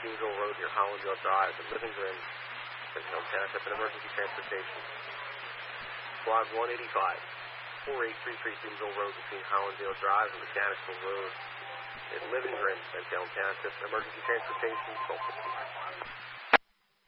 Stevensville Road near Hollandale Drive and Living Green, Bensalem Township, and emergency transportation. Squad 185, 4833 Stevensville Road between Hollandale Drive and Mechanicsville Road in Living Green, Bensalem Township, emergency transportation, 1250.